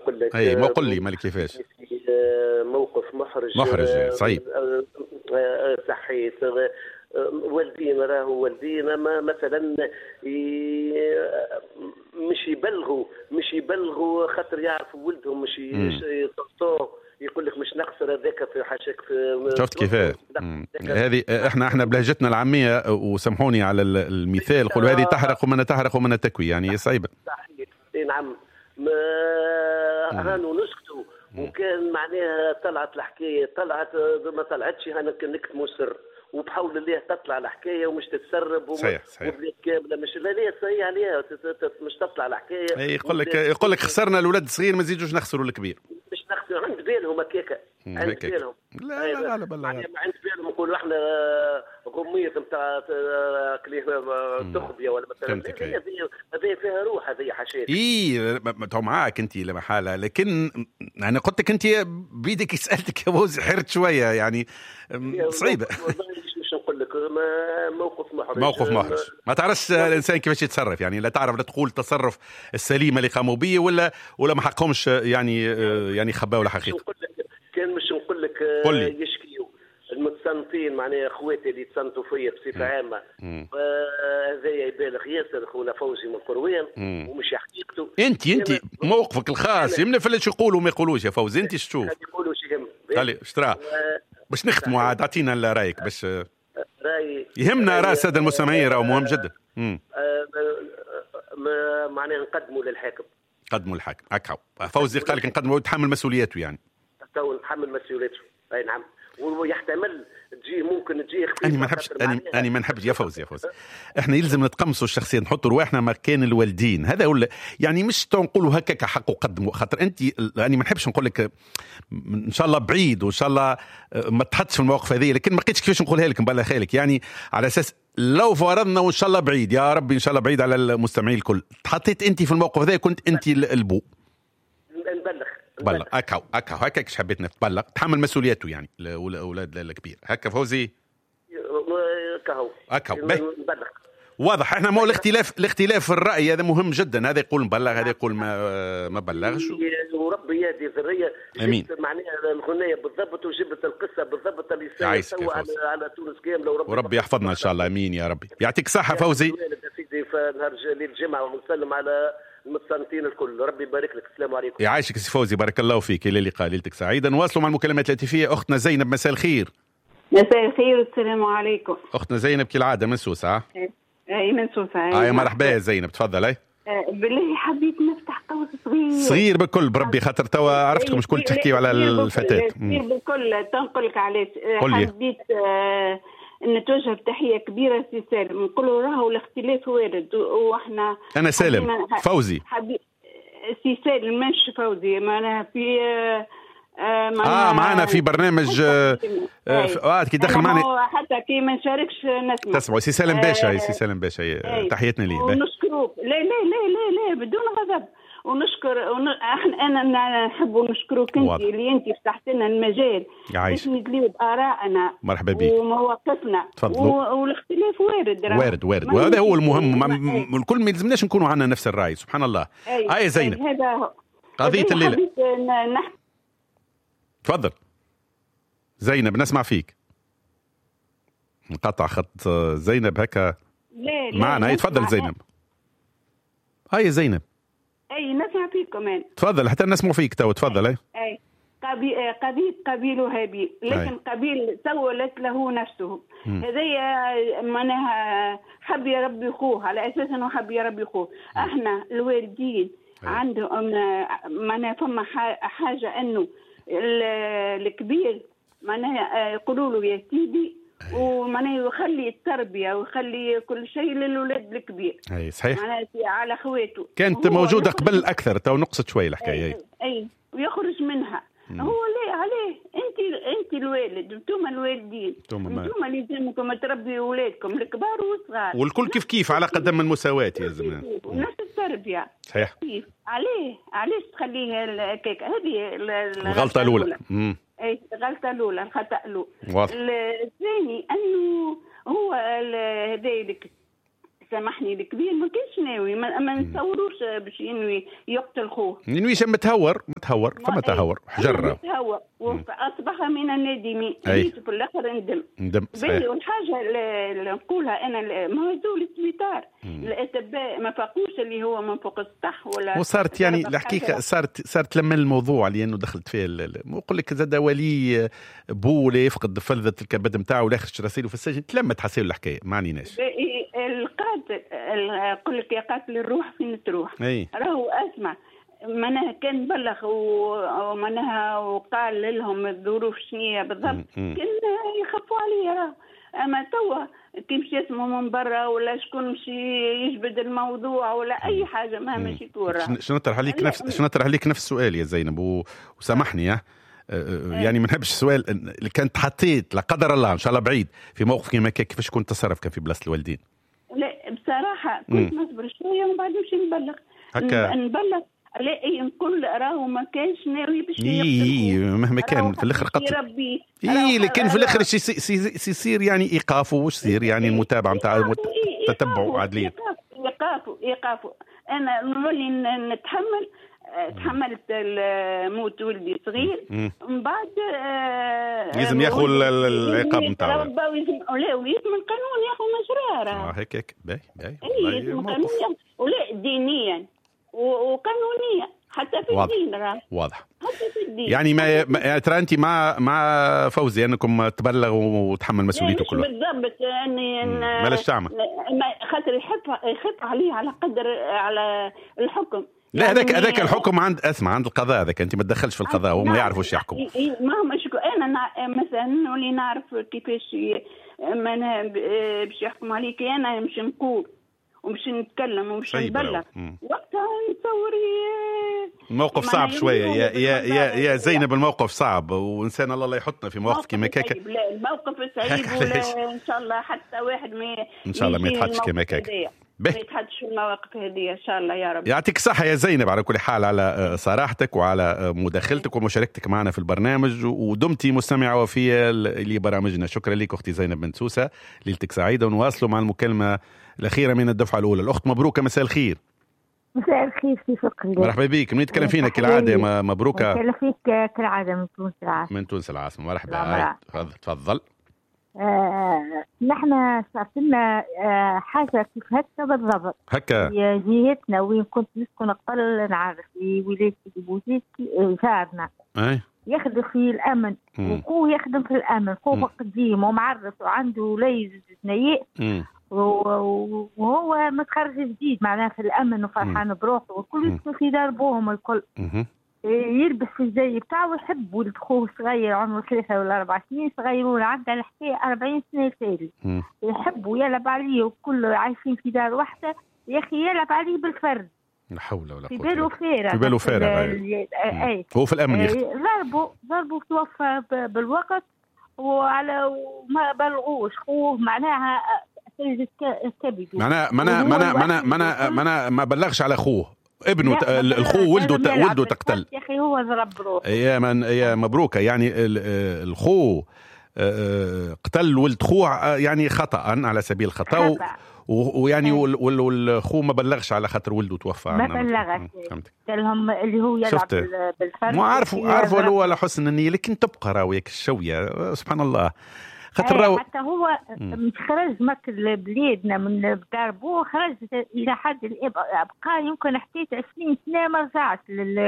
نقول لك اي ما قل لي مالك كيفاش موقف محرج صعيب صحيت. والدينا راهو والدينا مثلا مش يبلغوا خاطر يعرفوا ولدهم مش يصوتوه يقول لك مش نخسر هذاك في حاشاك في شفت كيفاه. هذه احنا بلهجتنا العاميه وسامحوني على المثال نقولوا هذه تحرق ومن تكوي يعني صعيبه. صحيح نعم. هانو نسكتوا وكان معناها طلعت الحكايه ما طلعتش نكتموا سر وبحول الله تطلع الحكايه ومش تتسرب صحيح وبلاد كامله مش لا صحيح عليها مش تطلع الحكايه. يقول لك خسرنا الاولاد الصغير ما نزيدوش نخسروا الكبير. مش نخسر عند بالهم هكاكا عند بالهم. لا بالله عند بالهم نقولوا احنا غميه نتاع تخبيه ولا مثلا هذه فيها روح هذه حشيش. تو معاك انت لا محاله لكن انا قلت لك انت بيدك سالتك يا فوزي حرت شويه يعني صعيبه. مش نقول لك موقف محرج ما تعرفش الانسان كيفاش يتصرف يعني لا تعرف لا تقول تصرف السليم اللي قاموا به ولا ما حقهمش يعني خباوا الحقيقه. كان مش نقول لك يشكيوا المتصنفين معناها اخواتي اللي تصنتوا فيا بصفه عامه هذا يبالغ ياسر خونا فوزي من قروان ومش حقيقته. انت موقفك الخاص يمنا فلاش يقولوا ما يقولوش يا فوزي انت شتشوف يقولوا يهم قال اشترى باش نختموا عاد اعطينا رايك باش راي يهمنا راس هذا المستمعين راهو مهم جدا. معناها نقدموا للحاكم هكا فوزي قال لك نقدموا يتحمل مسؤولياته يعني نتحمل مسؤوليته. اي نعم ويحتمل ممكن تجي أنا ما نحبش يا فوزي احنا يلزم نتقمصوا الشخصيه نحطوا رواحنا مكان الوالدين هذا يعني مش نقولوا هكاك حق وقدموا خاطر انت يعني ما نحبش نقول لك ان شاء الله بعيد وان شاء الله ما تحطش في المواقف هذه لكن ما لقيتش كيفاش نقولها لك نبالغ خالك يعني على اساس لو فرضنا وان شاء الله بعيد يا ربي ان شاء الله بعيد على المستمعين الكل تحطيت انت في الموقف هذا كنت انت البو نبلغ هكا كش حبيت نتبلغ تحمل مسؤوليته يعني الاولاد الكبير هكا فوزي هكا نبلغ واضح. احنا مو الاختلاف في الراي هذا مهم جدا هذا يقول نبلغ هذا يقول ما بلغش وربي يهدي ذريه امين معناها الغنيه بالضبط وجبت القصه بالضبط اللي سوى على تونس كامله وربي يحفظنا ان شاء الله امين يا ربي. يعطيك صحه فوزي سيدي في نهار الجمعه ونسلم على المتصنتين الكل ربي يبارك لك. السلام عليكم. يعيشك سي فوزي بارك الله فيك. الى اللقاء ليلتك سعيده. نواصلوا مع المكالمات الهاتفيه. اختنا زينب مساء الخير. مساء الخير والسلام عليكم. اختنا زينب كالعاده من سوسه. اي من سوسه. يا مرحبا يا زينب تفضلي. بالله حبيت نفتح قوس صغير بالكل بربي خاطر توا عرفتكم شكون تحكيوا على الفتاه صغير بالكل تنقل لك علاش حبيت نتوجه بتحية كبيرة سي سالم نقولوا راهو الاختلاف وارد واحنا أنا سالم فوزي سي سالم مش فوزي معنا في معنا في برنامج كي دخل معنا حتى كي ما نشاركش نسمع تسمعوا سي سالم باشا سي سالم باشا تحياتنا ليه ونشكروك لا بدون غضب انا نحب نشكرك انت اللي انت فتحت لنا المجال باش ندليو بارائنا مرحبا بك ومواقفنا والاختلاف وارد وهذا هو المهم الكل ما يلزمناش نكونوا عندنا نفس الراي سبحان الله. هاي زينب هذا قضيه الليله تفضل زينب نسمع فيك. انقطع خط زينب هكا معنا. يتفضل زينب. هاي زينب اي نسمع فيك كمان. تفضل حتى نسمع فيك تو تفضل. اي قبيل وهابيل لكن قبيل سولت له نفسه هذا معناها حب يربي اخوه على اساس انه حب يربي اخوه. احنا الوالدين عندهم معناها فما حاجه انه الكبير معناها يقولوا له يا سيدي ومعناه يخلي التربيه ويخلي كل شيء للولاد الكبير. اي صحيح معناه على اخواته كانت موجوده قبل اكثر تو نقصت شوي الحكايه. اي ويخرج منها. هو ليه عليه انت الوالد انتم الوالدين انتم اللي لازمكم تربيوا اولادكم الكبار والصغار والكل كيف على قدم المساواه يا زمان نفس التربيه صحيح. كيف علاش تخليها هكاك هذه الغلطه الاولى. اي الغلطه الاولى الخطا الاول. واضح. الثاني انه هو هذيك سامحني الكبير ما كانش ناوي، ما نتصوروش باش ينوي يقتل خوه. ينوي متهور فما تهور حجره متهور واصبح من النادمين. في الاخر ندم. والحاجه اللي نقولها انا ما هو السبيطار الاطباء ما فاقوش اللي هو من فوق السطح ولا وصارت يعني الحقيقه صارت لما الموضوع لانه دخلت فيه نقول لك زاد ولي بوله يفقد فلذة الكبد نتاعو ولا يخرج راسيله في السجن تلمت حسيل الحكايه ما عنيناش. القاتل يقول لك يا قاتل الروح فين تروح. راهو اسمع معناها كان بلغ ومعناها وقال لهم الظروف شنية بالضبط كان يخافوا عليه راه. اما توا كي مشي اسمه من برا ولا شكون مشي يجبد الموضوع ولا اي حاجه ما ماشي تورا. شنو نطرح عليك نفس السؤال يا زينب وسامحني يعني ما نحبش السؤال اللي كانت حطيت لا قدر الله ان شاء الله بعيد في موقف كيما كيفاش كنت تصرف كان في بلاصه الوالدين؟ لا بصراحه كنت نصبر شويه ومن بعد نمشي نبلغ لا نقول راهو ما كانش ناوي باش مهما كان في الاخر قتل لكن في الاخر يصير يعني ايقافه واش يصير يعني المتابعه نتاع تتبع عدليه ايقافه. انا نولي نتحمل تحملت موت ولدي صغير من بعد لازم ياخذ العقاب نتاعو ولا ويسمى القانون ياخذ مجراه هيك باي يسمى القانون ولا دينيا وقانونيا حتى في الدين راه واضح حتى في الدين. يعني ما ترى انت مع فوزي انكم تبلغوا وتحمل مسؤوليته كلها بالضبط اني مالاش تعمل خاطر يحط عليه على قدر على الحكم. لا هذاك الحكم عند القضاء. هذاك انت ما تدخلش في القضاء وما يعرفوا ايش يحكموا. ما هم انا مثلا نولي نعرف كيفاش باش يحكموا عليك انا مش نقول ومش نتكلم ومش نبلغ وقتها نتصوري الموقف صعب شويه يا زينب. الموقف صعب وانسان الله لا يحطنا في مواقف كيما كاكا. لا الموقف صعيب ولا ان شاء الله حتى واحد ان شاء الله ما يتحطش كيما كاكا ما يتحدش في المواقف هذه ان شاء الله يا رب. يعطيك الصحة يا زينب على كل حال على صراحتك وعلى مداخلتك ومشاركتك معنا في البرنامج ودمتي مستمعة وفية لبرامجنا. شكرا لك أختي زينب بن سوسة. ليلتك سعيدة ونواصلوا مع المكالمة الأخيرة من الدفعة الأولى. الأخت مبروكة مساء الخير. مساء الخير في فقر. مرحبا بيك. من يتكلم فينا كالعادة مبروكة؟ نتكلم فيك كالعادة من تونس العاصمة. من تونس العاصمة. مرحبا. تفضل. نحن صارت لنا حاجة كيف هكا بالضبط هكا جهتنا وين كنت نسكن قبل نعرف ولادتي بوزيتي جارنا يخدم في الأمن وقوه يخدم في الأمن قوه قديم ومعرف وعنده وليد ثنياء وهو متخرج جديد معناه في الأمن وفرحان بروحه والكل يسكن في دار بوهم الكل يلبس في الزي بتاعه ويحب ولد خوه صغير عمره 3 ولا 4 سنين صغيرون عنده الحكاية 40 سنة تالي يحب ويلعب عليه وكل عايشين في دار واحدة يا أخي يلعب عليه بالفرد. لا حول ولا قوة. في باله فارغ. في باله فارغ. هو في الأمن ضربه توفى بالوقت وعلى وما بلغوش خوه معناها سجد كبد. معناها ما بلغش على خوه ابنه الخو ولده تقتل يا اخي هو ضرب روحه. يا مبروكه يعني الخو قتل ولد خوه يعني خطأ على سبيل الخطأ ويعني والخو ما بلغش على خاطر ولده توفى. ما بلغش قال لهم اللي هو يلعب بالفرد. ما عارفوا له على حسن النية لكن تبقى راويك الشوية سبحان الله. حتى هو مش خرج مكر بلادنا من دار بوه خرج إلى حد بقى يمكن حكيت 20 سنة ما رجعش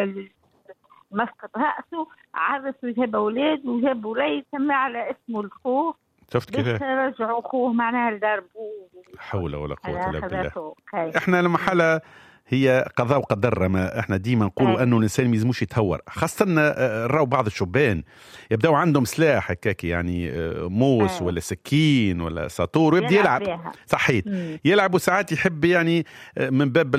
مسقط رأسه عرس وجاب أولاد وجاب وليد سمى على اسمه الخوه. شفت كيف رجعوا خوه معناها لدار بوه. حول ولا قوة إلا بالله. احنا لما حالة هي قضاء وقدر. ما احنا ديما نقولوا انه الانسان ما يلزموش يتهور خاصه نراو بعض الشبان يبداو عندهم سلاح هكاك يعني موس ولا سكين ولا ساطور ويبدا يلعب صحيت يلعب وساعات يحب يعني من باب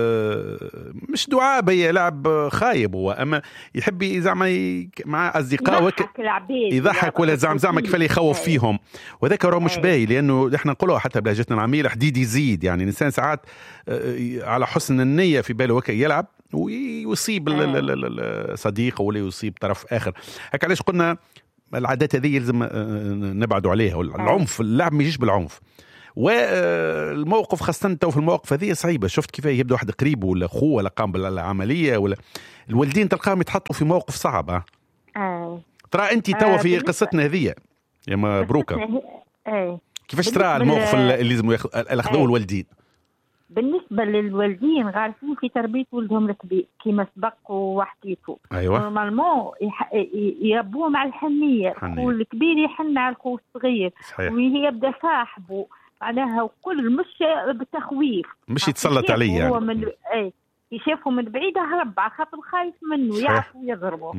مش دعابه يلعب خايب هو اما يحب زعما مع اصدقائه يضحك ولا زعما كيف يخوف فيهم وذاك راه مش باهي لانه احنا نقولوا حتى بلهجتنا العاميه حديد يزيد يعني الانسان ساعات على حسن النية في باله وكي يلعب ويصيب صديقه ولا يصيب طرف آخر. هكا علاش قلنا العادات هذه يلزم نبعدوا عليها. العنف اللعب ما يجيش بالعنف والموقف خاصة تو في المواقف هذه صعيبة. شفت كيف يبدأ واحد قريب ولا أخوه ولا قام بالعملية ولا الوالدين تلقاهم يتحطوا في موقف صعب. ترى أنت توا في قصتنا هذه يا مبروكة كيفاش ترى الموقف اللي لازم ياخذوه الوالدين؟ بالنسبة للوالدين غارفين في تربية ولدهم الكبير كما سبق وحكيتوا. أيوة. نورمالمون يربوه مع الحنية. الخو الكبير يحن على الخو الصغير ويبدا صاحبه معناها وكل مش بالتخويف مش يتسلط عليه يعني. هو من يشافه من بعيد هرب على خاطر خايف منه يعرف يضربه.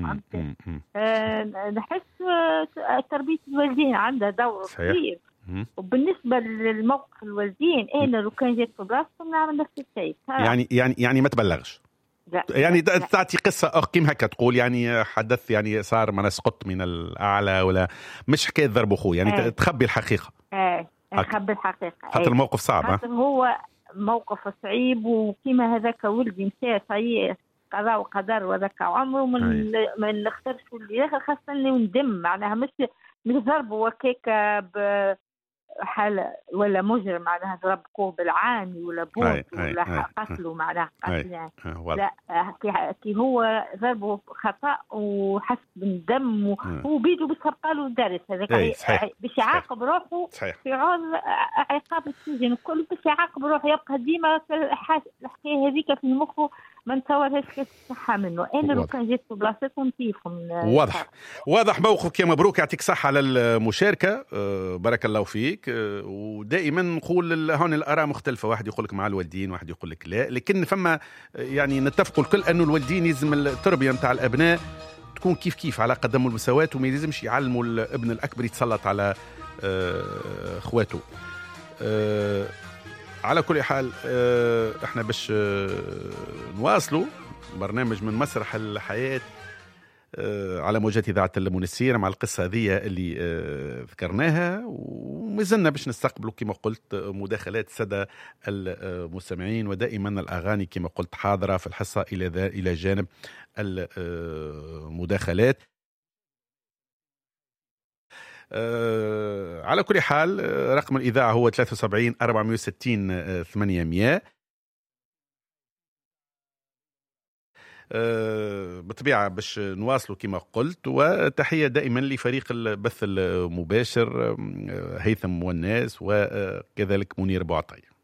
نحس تربية الوالدين عندها دور كبير. وبالنسبه للموقف الوالدين انا لو كان جيت في بلاصتهم نعمل نفس الشيء. يعني ما تبلغش. لا. يعني تعطي قصه قيم هكا تقول يعني حدث يعني صار ما سقط من الاعلى ولا مش حكايه ضرب اخوه يعني تخبي الحقيقه. نخبي الحقيقه خاطر الموقف صعب. خاطر هو موقف صعيب وكيما هذاك ولدي مشى صحيح قضاء وقدر وذاك عمره من نختارش ولدي خاصه اللي ندم معناها مش ضربه وكيكه حالة ولا مجرم معناها ضرب كوب بالعاني ولا بوت ولا قتله معناها قتل يعني. لا كي هو ضربه خطأ وحس بالدم وهو بيده بس بقاله درس هذاك باش يعاقب روحه في عوض عقاب السجن كل باش يعاقب روحه يبقى ديما الحكاية هذيك في مخه ما نتصورهاش كيف صحة منه. أنا لو كان جيت في بلاصتهم كيفهم. واضح موقفك يا مبروك يعطيك صحة على المشاركة. بارك الله فيك. ودائما نقول هون الآراء مختلفة واحد يقول لك مع الوالدين واحد يقول لك لا لكن فما يعني نتفق الكل أنه الوالدين يلزم التربية متاع الأبناء تكون كيف كيف على قدم المساواة وما يلزمش يعلموا الابن الأكبر يتسلط على اخواته. على كل حال احنا باش نواصلوا برنامج من مسرح الحياة على موجات إذاعة المنسير مع القصة هذه اللي ذكرناها ومازلنا باش نستقبلوا كما قلت مداخلات سادة المستمعين ودائما الأغاني كما قلت حاضرة في الحصة إلى جانب المداخلات. على كل حال رقم الإذاعة هو 73 460 800. بطبيعة باش نواصلوا كما قلت وتحية دائما لفريق البث المباشر هيثم والناس وكذلك منير بوعطية.